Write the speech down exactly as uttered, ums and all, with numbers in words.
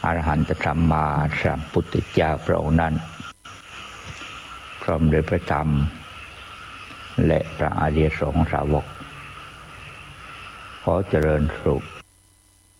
อรหันตสัมมาสัมพุทธเจ้าพระองค์นั้นพร้อมด้วยพระธรรมและพระอริยสงฆ์สาวกขอเจริญสุข